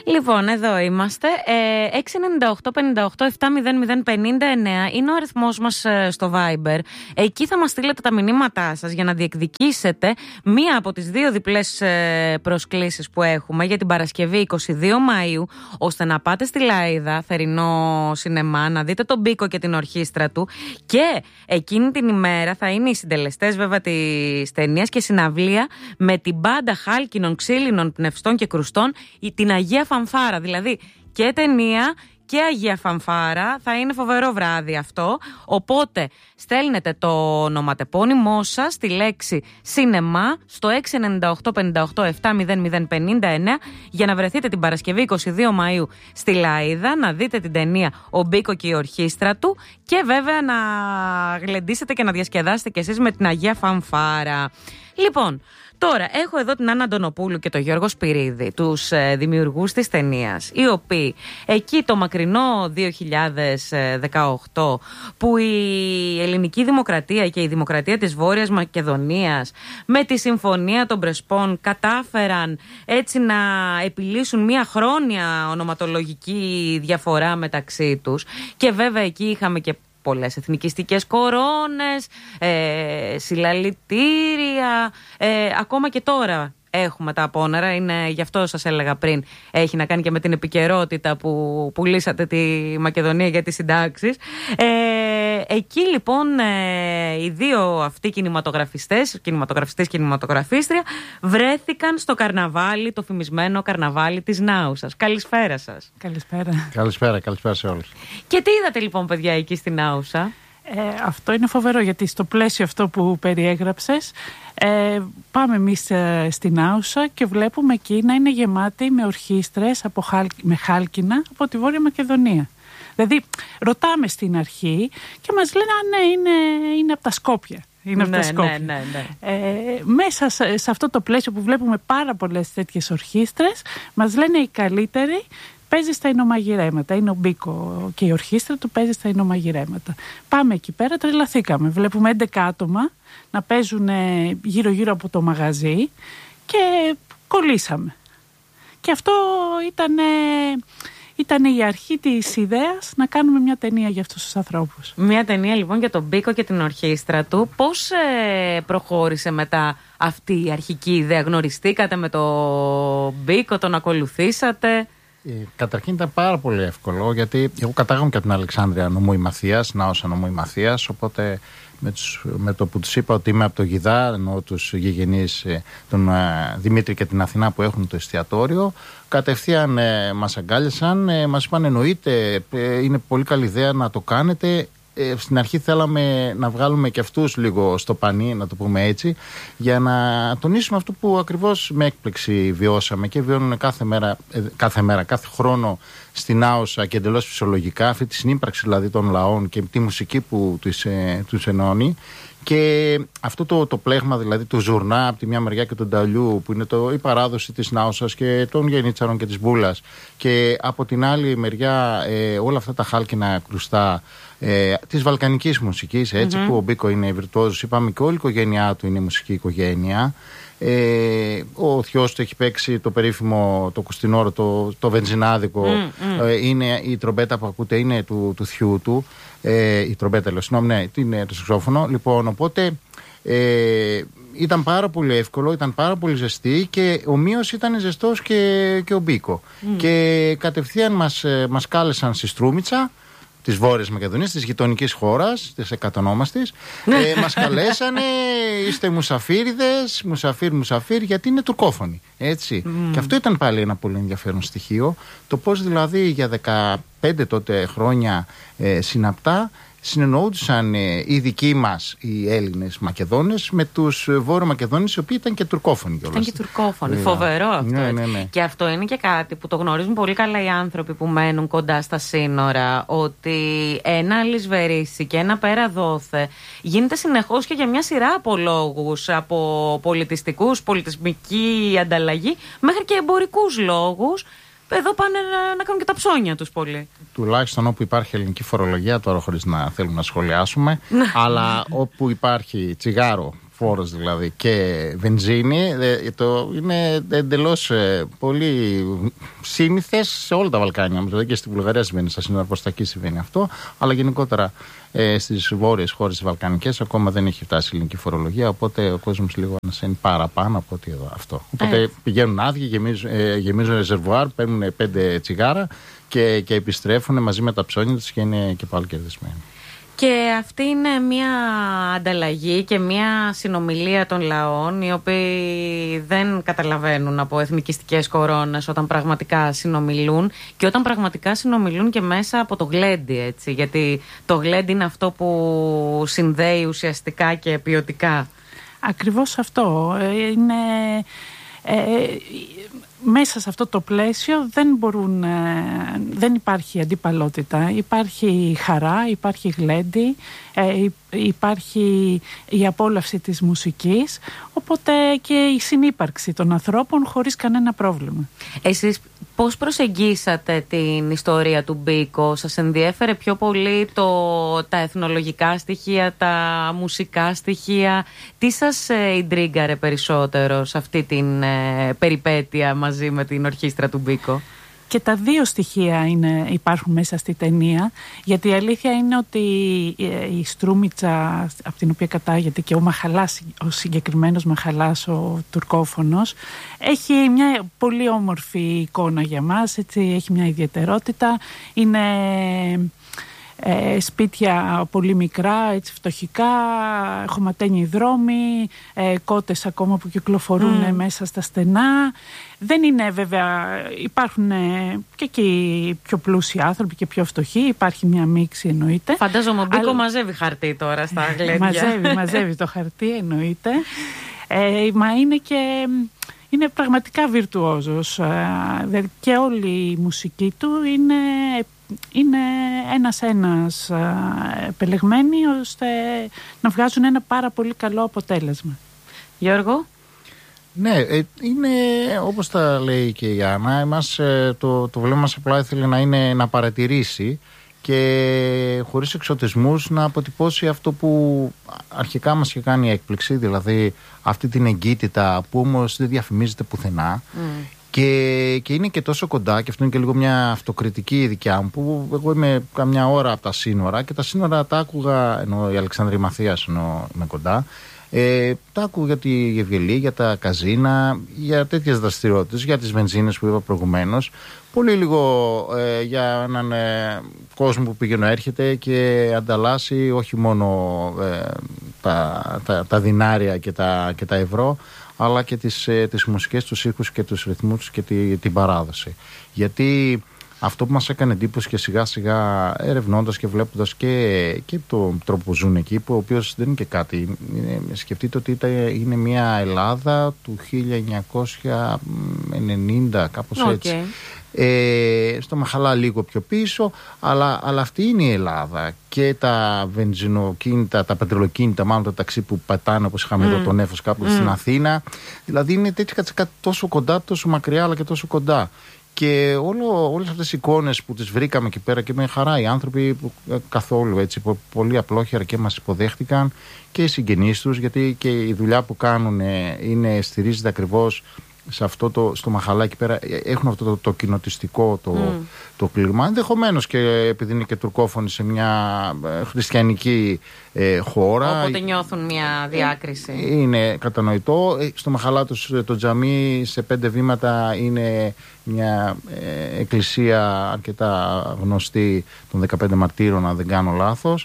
Λοιπόν, εδώ είμαστε. 698-58-700-59 είναι ο αριθμός μας στο Viber. Εκεί θα μας στείλετε τα μηνύματά σας για να διεκδικήσετε μία από τις δύο διπλές προσκλήσεις που έχουμε για την Παρασκευή 22 Μαΐου, ώστε να πάτε στη Λαΐδα, θερινό σινεμά, να δείτε τον Μπίκο και την ορχήστρα του. Και εκείνη την ημέρα θα είναι οι συντελεστές βέβαια της ταινίας και συναυλία με την μπάντα χάλκινων, ξύλινων, πνευστών και κρουστών, την Αγία Φανφάρα. Δηλαδή και ταινία και Αγία Φανφάρα. Θα είναι φοβερό βράδυ αυτό. Οπότε στέλνετε το ονοματεπώνυμό σας στη λέξη σινεμά στο 698-58-700-59 για να βρεθείτε την Παρασκευή 22 Μαΐου στη Λαΐδα, να δείτε την ταινία «Ο Μπίκο και η ορχήστρα του» και βέβαια να γλεντήσετε και να διασκεδάσετε κι εσείς με την Αγία Φανφάρα. Λοιπόν, τώρα έχω εδώ την Άννα Αντωνοπούλου και τον Γιώργο Σπυρίδη, τους δημιουργούς της ταινίας, οι οποίοι εκεί το μακρινό 2018 που η ελληνική δημοκρατία και η δημοκρατία της Βόρειας Μακεδονίας με τη Συμφωνία των Πρεσπών κατάφεραν έτσι να επιλύσουν μια χρόνια ονοματολογική διαφορά μεταξύ τους και βέβαια εκεί είχαμε και πολλές εθνικιστικές κορώνες, συλλαλητήρια, ακόμα και τώρα έχουμε τα απόνερα, είναι γι' αυτό σας έλεγα πριν, έχει να κάνει και με την επικαιρότητα που πουλήσατε τη Μακεδονία για τις συντάξεις. Εκεί λοιπόν οι δύο αυτοί κινηματογραφιστές και κινηματογραφίστρια βρέθηκαν στο καρναβάλι, το φημισμένο καρναβάλι της Νάουσας. Καλησπέρα σας. Καλησπέρα σε όλους. Και τι είδατε λοιπόν παιδιά εκεί στην Νάουσα? Αυτό είναι φοβερό, γιατί στο πλαίσιο αυτό που περιέγραψες πάμε εμείς στην Άουσα και βλέπουμε εκεί να είναι γεμάτη με ορχήστρες με χάλκινα από τη Βόρεια Μακεδονία. Δηλαδή ρωτάμε στην αρχή και μας λένε είναι από τα Σκόπια. Μέσα σε αυτό το πλαίσιο που βλέπουμε πάρα πολλές τέτοιες ορχήστρες, μας λένε οι καλύτεροι παίζει στα Ινομαγειρέματα. Είναι ο Μπίκο και η ορχήστρα του παίζει στα Ινομαγειρέματα. Πάμε εκεί πέρα, τρελαθήκαμε. Βλέπουμε 11 άτομα να παίζουν γύρω-γύρω από το μαγαζί και κολλήσαμε. Και αυτό ήταν η αρχή της ιδέας να κάνουμε μια ταινία για αυτούς τους ανθρώπους. Μια ταινία λοιπόν για τον Μπίκο και την ορχήστρα του. Πώς προχώρησε μετά αυτή η αρχική ιδέα? Γνωριστήκατε με τον Μπίκο, τον ακολουθήσατε? Καταρχήν ήταν πάρα πολύ εύκολο, γιατί εγώ κατάγομαι και από την Αλεξάνδρεια νομού Ημαθίας, Νάουσα νομού Ημαθίας, οπότε με το που τους είπα ότι είμαι από το Γιδά, ενώ τους γηγενείς τον Δημήτρη και την Αθηνά που έχουν το εστιατόριο, κατευθείαν μας αγκάλιασαν, μας είπαν εννοείται, είναι πολύ καλή ιδέα να το κάνετε. Στην αρχή θέλαμε να βγάλουμε και αυτούς λίγο στο πανί, να το πούμε έτσι, για να τονίσουμε αυτό που ακριβώς με έκπληξη βιώσαμε και βιώνουν κάθε χρόνο στην Άουσα και εντελώς φυσιολογικά, αυτή τη συνύπαρξη δηλαδή των λαών και τη μουσική που τους ενώνει. Και αυτό το πλέγμα δηλαδή του Ζουρνά από τη μια μεριά και του Νταλιού, που είναι η παράδοση της Νάουσας και των Γενίτσαρων και της Μπούλας, και από την άλλη μεριά όλα αυτά τα χάλκινα κρουστά της βαλκανικής μουσικής, έτσι, που ο Μπίκο είναι βιρτουόζος, είπαμε, και όλη η οικογένειά του είναι μουσική οικογένεια. Ο θειός του έχει παίξει το περίφημο το κουστινόρο, το βενζινάδικο, είναι η τρομπέτα που ακούτε είναι του θειού του, η τρομπέτα λέω, συγγνώμη, είναι το σαξόφωνο. Λοιπόν, οπότε ήταν πάρα πολύ εύκολο, ήταν πάρα πολύ ζεστή και ομοίως ήταν ζεστός και ο Μπίκο. Και κατευθείαν μας κάλεσαν στη Στρούμιτσα της Βόρειας Μακεδονίας, της γειτονικής χώρας, της εκατονόμαστης. Μας καλέσανε, είστε μουσαφίριδες, μουσαφίρ, γιατί είναι τουρκόφωνοι. Έτσι. Και αυτό ήταν πάλι ένα πολύ ενδιαφέρον στοιχείο. Το πώς δηλαδή για 15 τότε χρόνια συναπτά συνεννοούντουσαν οι δικοί μας οι Έλληνες Μακεδόνες με τους Βόρειο Μακεδόνες, οι οποίοι ήταν και τουρκόφωνοι κιόλας. Ήταν και τουρκόφωνοι. Φοβερό αυτό. Ναι. Και αυτό είναι και κάτι που το γνωρίζουν πολύ καλά οι άνθρωποι που μένουν κοντά στα σύνορα, ότι ένα λησβερίσι και ένα πέρα δόθε γίνεται συνεχώς και για μια σειρά από λόγους, από πολιτιστικούς, πολιτισμική ανταλλαγή, μέχρι και εμπορικούς λόγους. Εδώ πάνε να κάνουν και τα ψώνια τους πολύ. Τουλάχιστον όπου υπάρχει ελληνική φορολογία, τώρα χωρίς να θέλουμε να σχολιάσουμε, αλλά όπου υπάρχει τσιγάρο, φόρος δηλαδή και βενζίνη, είναι εντελώς πολύ σύνηθες σε όλα τα Βαλκάνια. Δηλαδή και στη Βουλγαρία συμβαίνει, στα σύνορα προς τα εκεί συμβαίνει αυτό, αλλά γενικότερα στις βόρειες χώρες τις βαλκανικές ακόμα δεν έχει φτάσει η ελληνική φορολογία, οπότε ο κόσμος λίγο ανασένει παραπάνω από ότι εδώ αυτό. Οπότε πηγαίνουν άδειοι, γεμίζουν ρεζερβουάρ, παίρνουν 5 τσιγάρα και επιστρέφουν μαζί με τα ψώνια τους και είναι και πάλι κερδισμένοι. Και αυτή είναι μια ανταλλαγή και μια συνομιλία των λαών, οι οποίοι δεν καταλαβαίνουν από εθνικιστικές κορώνες όταν πραγματικά συνομιλούν, και όταν πραγματικά συνομιλούν και μέσα από το γλέντι, έτσι, γιατί το γλέντι είναι αυτό που συνδέει ουσιαστικά και ποιοτικά. Ακριβώς αυτό είναι... Μέσα σε αυτό το πλαίσιο δεν υπάρχει αντιπαλότητα. Υπάρχει χαρά, υπάρχει γλέντι, υπάρχει η απόλαυση της μουσικής, οπότε και η συνύπαρξη των ανθρώπων χωρίς κανένα πρόβλημα. Εσείς πώς προσεγγίσατε την ιστορία του Μπίκο? Σας ενδιέφερε πιο πολύ τα εθνολογικά στοιχεία, τα μουσικά στοιχεία? Τι σας ιντρίγκαρε περισσότερο σε αυτή την περιπέτεια μαζί με την ορχήστρα του Μπίκο? Και τα δύο στοιχεία υπάρχουν μέσα στη ταινία, γιατί η αλήθεια είναι ότι η Στρούμιτσα, από την οποία κατάγεται και ο Μαχαλάς, ο συγκεκριμένος Μαχαλάς, ο τουρκόφωνος, έχει μια πολύ όμορφη εικόνα για μας, έτσι, έχει μια ιδιαιτερότητα. Είναι σπίτια πολύ μικρά, έτσι, φτωχικά, χωματένιοι δρόμοι, κότες ακόμα που κυκλοφορούν μέσα στα στενά. Δεν είναι βέβαια, υπάρχουν και εκεί πιο πλούσιοι άνθρωποι και πιο φτωχοί, υπάρχει μια μίξη εννοείται. Φαντάζομαι ο Μπίκο μαζεύει χαρτί τώρα στα γλέντια. Μαζεύει το χαρτί εννοείται, μα είναι πραγματικά βιρτουόζος, και όλη η μουσική του είναι ένας επελεγμένοι ώστε να βγάζουν ένα πάρα πολύ καλό αποτέλεσμα. Γιώργο? Ναι, είναι όπως τα λέει και η Άννα, το βλέμμα μας απλά ήθελε να παρατηρήσει και χωρίς εξωτισμούς να αποτυπώσει αυτό που αρχικά μας είχε κάνει έκπληξη, δηλαδή αυτή την εγκύτητα που όμως δεν διαφημίζεται πουθενά. Και είναι και τόσο κοντά, και αυτό είναι και λίγο μια αυτοκριτική δικιά μου, που εγώ είμαι καμιά ώρα από τα σύνορα και τα σύνορα τα άκουγα, ενώ η Αλεξάνδρεια Μαθίας ενώ είμαι κοντά, τα άκουγα για τη Γευγελή, για τα καζίνα, για τέτοιες δραστηριότητες, για τις βενζίνες που είπα προηγουμένως. Πολύ λίγο για έναν κόσμο που πηγαίνει έρχεται και ανταλλάσσει όχι μόνο τα δινάρια και τα ευρώ, αλλά και τις μουσικές, τους ήχους και τους ρυθμούς και την παράδοση. Γιατί αυτό που μας έκανε εντύπωση και σιγά σιγά ερευνώντας και βλέποντας και τον τρόπο που ζουν εκεί, που ο οποίος δεν είναι και κάτι, σκεφτείτε ότι είναι μια Ελλάδα του 1990, κάπως έτσι. Στο Μαχαλά λίγο πιο πίσω, αλλά αυτή είναι η Ελλάδα. Και τα βενζινοκίνητα, τα πετρελοκίνητα, μάλλον τα ταξί που πατάνε, όπως είχαμε εδώ τον Έφος κάπου στην Αθήνα. Δηλαδή είναι κάτι τόσο κοντά, τόσο μακριά, αλλά και τόσο κοντά. Και όλες αυτές οι εικόνες που τις βρήκαμε εκεί πέρα, και με χαρά οι άνθρωποι που καθόλου έτσι, πολύ απλόχερα και μας υποδέχτηκαν, και οι συγγενείς τους, γιατί και η δουλειά που κάνουν στηρίζεται ακριβώς σε αυτό στο Μαχαλά εκεί πέρα. Έχουν αυτό το κοινοτιστικό το κλίμα. Ενδεχομένως και επειδή είναι και τουρκόφωνοι σε μια χριστιανική χώρα. Οπότε νιώθουν μια διάκριση. Είναι κατανοητό. Στο Μαχαλά το τζαμί σε 5 βήματα είναι μια εκκλησία αρκετά γνωστή των 15 μαρτύρων, αν δεν κάνω λάθος.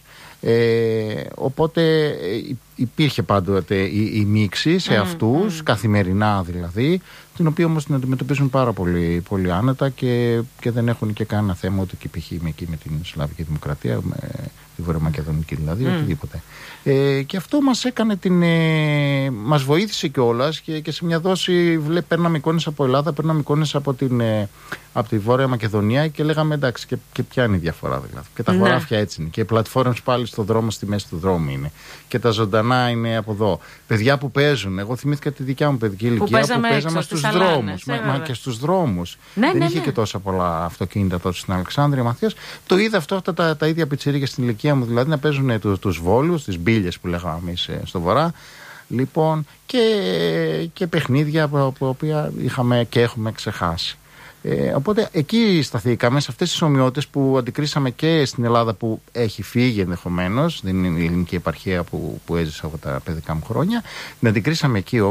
Οπότε υπήρχε πάντοτε η μίξη σε αυτούς, καθημερινά δηλαδή, την οποία όμως την αντιμετωπίζουν πάρα πολύ, πολύ άνετα και δεν έχουν και κανένα θέμα ούτε και π.χ. με την Σλαβική Δημοκρατία, με τη Βορειομακεδονική δηλαδή, οτιδήποτε. Και αυτό μας έκανε μας βοήθησε κιόλας και σε μια δόση παίρναμε εικόνες από Ελλάδα, παίρναμε εικόνες από τη Βόρεια Μακεδονία και λέγαμε εντάξει, και ποια είναι η διαφορά δηλαδή. Και τα χωράφια έτσι είναι. Και οι πλατφόρμες πάλι στο δρόμο, στη μέση του δρόμου είναι. Και τα ζωντανά είναι από εδώ. Παιδιά που παίζουν. Εγώ θυμήθηκα τη δικιά μου παιδική ηλικία που παίζαμε στους δρόμους. Μα και στους δρόμους. Δεν είχε και τόσα πολλά αυτοκίνητα τότε στην Αλεξάνδρεια Μαθίας. Το είδα αυτά τα ίδια πιτσιρίκια στην ηλικία μου, δηλαδή να παίζουν τους βόλους, τις μπίλιες που λέγαμε εμείς στο βορρά. Λοιπόν, και παιχνίδια που οποία είχαμε και έχουμε ξεχάσει. Οπότε εκεί σταθήκαμε σε αυτές τις ομοιότητες που αντικρίσαμε και στην Ελλάδα, που έχει φύγει ενδεχομένως, δεν είναι η ελληνική επαρχία που έζησα από τα παιδικά μου χρόνια. Την αντικρίσαμε εκεί όμως.